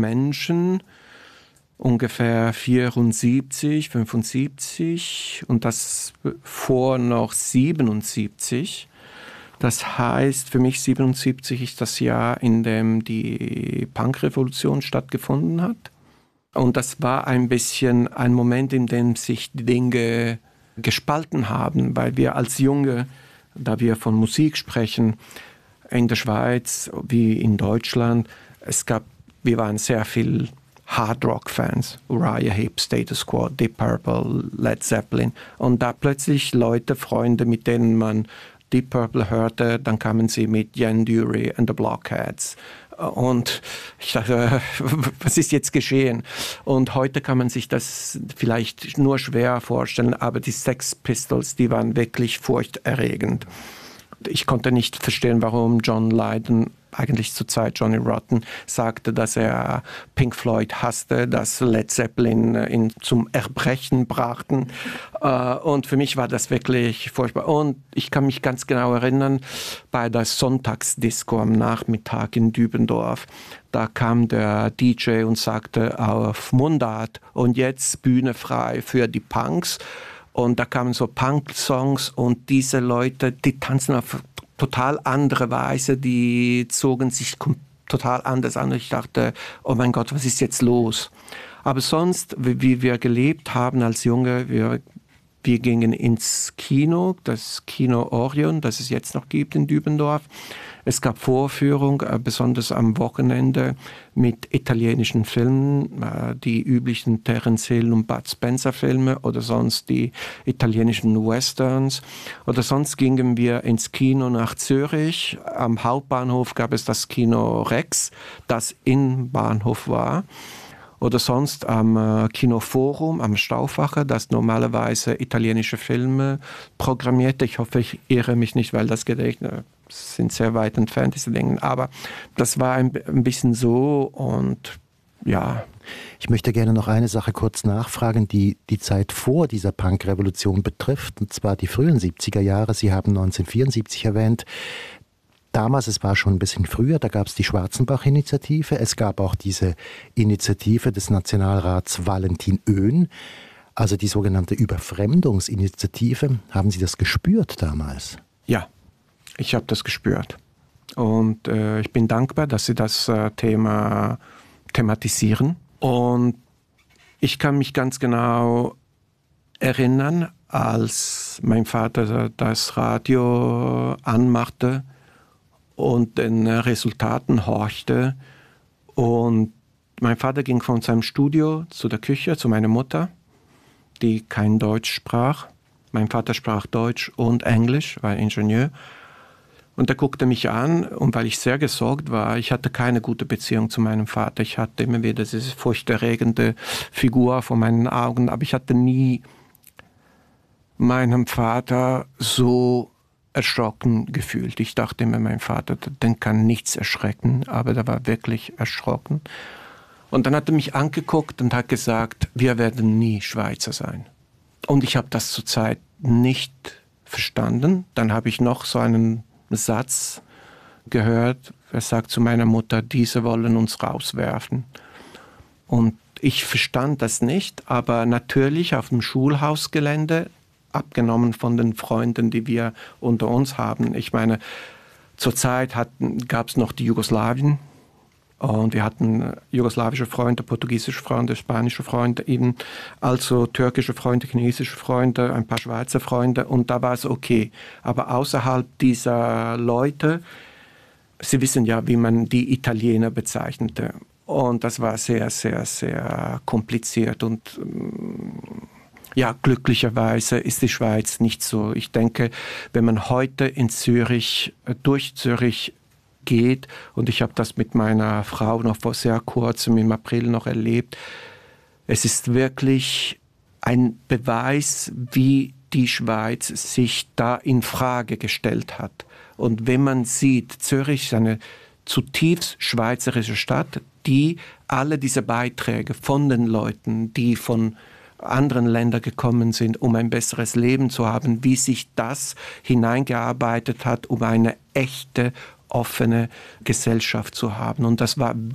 Menschen, ungefähr 74, 75 und das vor noch 77. Das heißt, für mich 77 ist das Jahr, in dem die Punkrevolution stattgefunden hat. Und das war ein bisschen ein Moment, in dem sich die Dinge gespalten haben, weil wir als Junge, da wir von Musik sprechen, in der Schweiz wie in Deutschland, wir waren sehr viel Hard-Rock-Fans, Uriah Heep, Status Quo, Deep Purple, Led Zeppelin. Und da plötzlich Freunde, mit denen man Deep Purple hörte, dann kamen sie mit Jan Dury and the Blockheads. Und ich dachte, was ist jetzt geschehen? Und heute kann man sich das vielleicht nur schwer vorstellen, aber die Sex Pistols, die waren wirklich furchterregend. Ich konnte nicht verstehen, warum John Lydon, eigentlich zur Zeit Johnny Rotten, sagte, dass er Pink Floyd hasste, dass Led Zeppelin ihn zum Erbrechen brachten. Und für mich war das wirklich furchtbar. Und ich kann mich ganz genau erinnern, bei der Sonntagsdisco am Nachmittag in Dübendorf, da kam der DJ und sagte auf Mundart, und jetzt Bühne frei für die Punks. Und da kamen so Punk-Songs und diese Leute, die tanzen auf total andere Weise, die zogen sich total anders an. Ich dachte, oh mein Gott, was ist jetzt los? Aber sonst, wie wir gelebt haben als Junge, wir gingen ins Kino, das Kino Orion, das es jetzt noch gibt in Dübendorf. Es gab Vorführungen, besonders am Wochenende, mit italienischen Filmen, die üblichen Terence Hill und Bud Spencer Filme oder sonst die italienischen Westerns. Oder sonst gingen wir ins Kino nach Zürich. Am Hauptbahnhof gab es das Kino Rex, das im Bahnhof war. Oder sonst am Kinoforum, am Stauffacher, das normalerweise italienische Filme programmierte. Ich hoffe, ich irre mich nicht, weil das Gedächtnis sind sehr weit entfernt, diese Dinge. Aber das war ein bisschen so und ja. Ich möchte gerne noch eine Sache kurz nachfragen, die die Zeit vor dieser Punk-Revolution betrifft, und zwar die frühen 70er Jahre. Sie haben 1974 erwähnt. Damals, es war schon ein bisschen früher, da gab es die Schwarzenbach-Initiative. Es gab auch diese Initiative des Nationalrats Valentin Oehn, also die sogenannte Überfremdungsinitiative. Haben Sie das gespürt damals? Ja, ich habe das gespürt. Und ich bin dankbar, dass Sie das Thema thematisieren. Und ich kann mich ganz genau erinnern, als mein Vater das Radio anmachte und den Resultaten horchte. Und mein Vater ging von seinem Studio zu der Küche, zu meiner Mutter, die kein Deutsch sprach. Mein Vater sprach Deutsch und Englisch, war Ingenieur. Und er guckte mich an, und weil ich sehr gesorgt war, ich hatte keine gute Beziehung zu meinem Vater. Ich hatte immer wieder diese furchterregende Figur vor meinen Augen, aber ich hatte nie meinem Vater so erschrocken gefühlt. Ich dachte immer, mein Vater, den kann nichts erschrecken, aber der war wirklich erschrocken. Und dann hat er mich angeguckt und hat gesagt, wir werden nie Schweizer sein. Und ich habe das zurzeit nicht verstanden. Dann habe ich noch so einen Satz gehört, er sagt zu meiner Mutter, diese wollen uns rauswerfen. Und ich verstand das nicht, aber natürlich auf dem Schulhausgelände, abgenommen von den Freunden, die wir unter uns haben. Ich meine, zur Zeit gab es noch die Jugoslawien und wir hatten jugoslawische Freunde, portugiesische Freunde, spanische Freunde, eben also türkische Freunde, chinesische Freunde, ein paar Schweizer Freunde und da war es okay. Aber außerhalb dieser Leute, Sie wissen ja, wie man die Italiener bezeichnete und das war sehr, sehr, sehr kompliziert und ja, glücklicherweise ist die Schweiz nicht so. Ich denke, wenn man heute in Zürich, durch Zürich geht, und ich habe das mit meiner Frau noch vor sehr kurzem im April noch erlebt, es ist wirklich ein Beweis, wie die Schweiz sich da in Frage gestellt hat. Und wenn man sieht, Zürich ist eine zutiefst schweizerische Stadt, die alle diese Beiträge von den Leuten, die von anderen Ländern gekommen sind, um ein besseres Leben zu haben, wie sich das hineingearbeitet hat, um eine echte, offene Gesellschaft zu haben. Und das war